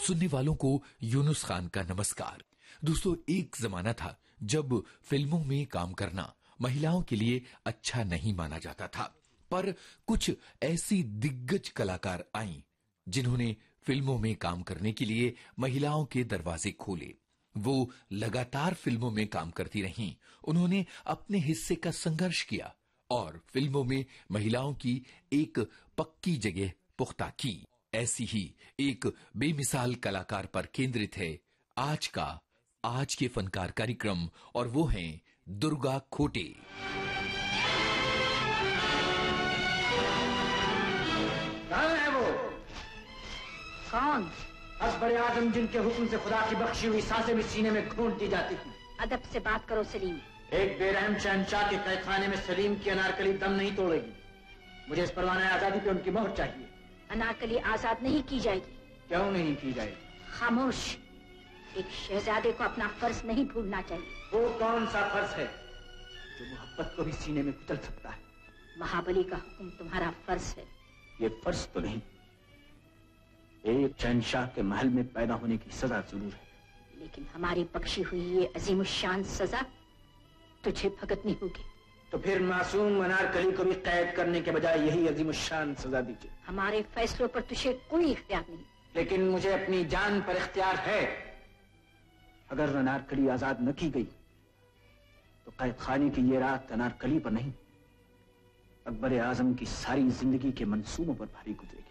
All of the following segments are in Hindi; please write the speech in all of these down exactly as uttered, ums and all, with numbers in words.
सुनने वालों को यूनुस खान का नमस्कार। दोस्तों, एक जमाना था जब फिल्मों में काम करना महिलाओं के लिए अच्छा नहीं माना जाता था, पर कुछ ऐसी दिग्गज कलाकार आईं जिन्होंने फिल्मों में काम करने के लिए महिलाओं के दरवाजे खोले। वो लगातार फिल्मों में काम करती रहीं। उन्होंने अपने हिस्से का संघर्ष किया और फिल्मों में महिलाओं की एक पक्की जगह पुख्ता की। ऐसी ही एक बेमिसाल कलाकार पर केंद्रित है आज का आज के फनकार कार्यक्रम, और वो हैं दुर्गा खोटे। कौन है वो? कौन? अकबर आजम जिनके हुक्म से खुदा की बख्शी हुई सांसें भी सीने में घूंटती जाती थी। अदब से बात करो सलीम। एक बेरहम शहंशाह के कैदखाने में सलीम की अनारकली दम नहीं तोड़ेगी। मुझे इस परवाने आजादी पे उनकी मोहर चाहिए। अनारकली आजाद नहीं की जाएगी। क्यों नहीं की जाएगी? खामोश। एक शहजादे को अपना फर्ज नहीं भूलना चाहिए। वो कौन सा फर्ज है जो मोहब्बत को भी सीने में कुचल सकता है? महाबली का हुक्म तुम्हारा फर्ज है। ये फर्ज तो नहीं, एक शहंशाह के महल में पैदा होने की सजा जरूर है। लेकिन हमारी बख्शी हुई ये अजीमुशान सजा तुझे भुगतनी होगी। तो फिर मासूम अनारकली को भी कैद करने के बजाय यही अजीमुशान सजा दीजिए। हमारे फैसलों पर तुझे कोई इख्तियार नहीं। लेकिन मुझे अपनी जान पर इख्तियार है। अगर अनारकली आजाद न की गई तो कैद खाने की ये रात अनारकली पर नहीं, अकबर आजम की सारी जिंदगी के मंसूबों पर भारी गुजरेगी।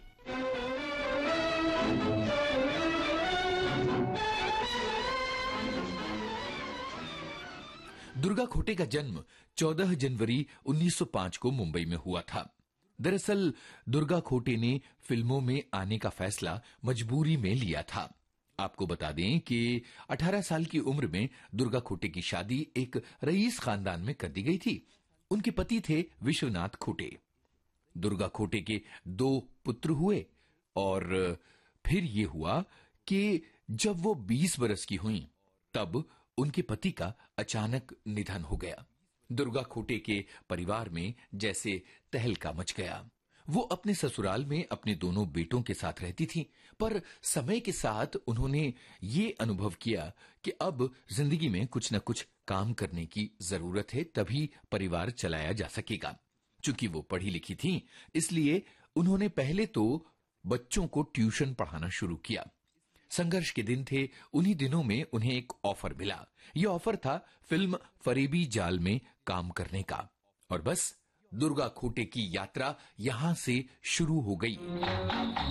दुर्गा खोटे का जन्म चौदह जनवरी उन्नीस सौ पाँच को मुंबई में हुआ था। दरअसल दुर्गा खोटे ने फिल्मों में आने का फैसला मजबूरी में लिया था। आपको बता दें कि अठारह साल की उम्र में दुर्गा खोटे की शादी एक रईस खानदान में कर दी गई थी। उनके पति थे विश्वनाथ खोटे। दुर्गा खोटे के दो पुत्र हुए और फिर ये हुआ कि जब वो बीस बरस की हुई तब उनके पति का अचानक निधन हो गया। दुर्गा खोटे के परिवार में जैसे तहलका मच गया। वो अपने ससुराल में अपने दोनों बेटों के साथ रहती थी, पर समय के साथ उन्होंने ये अनुभव किया कि अब जिंदगी में कुछ न कुछ काम करने की जरूरत है, तभी परिवार चलाया जा सकेगा। चूंकि वो पढ़ी लिखी थी, इसलिए उन्होंने पहले तो बच्चों को ट्यूशन पढ़ाना शुरू किया। संघर्ष के दिन थे। उन्हीं दिनों में उन्हें एक ऑफर मिला। यह ऑफर था फिल्म फरेबी जाल में काम करने का, और बस दुर्गा खोटे की यात्रा यहां से शुरू हो गई।